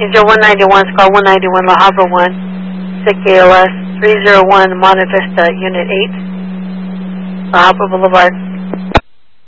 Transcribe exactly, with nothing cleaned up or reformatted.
zero one nine one, Scar one ninety-one, La Habra one, S I C K L S three zero one, Monte Vista, Unit eight, La Habra Boulevard.